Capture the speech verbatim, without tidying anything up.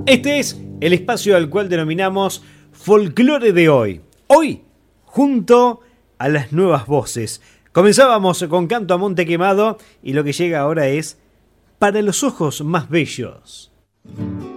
Este es el espacio al cual denominamos Folclore de hoy. Hoy, junto a las nuevas voces. Comenzábamos con Canto a Monte Quemado y lo que llega ahora es Para los ojos más bellos.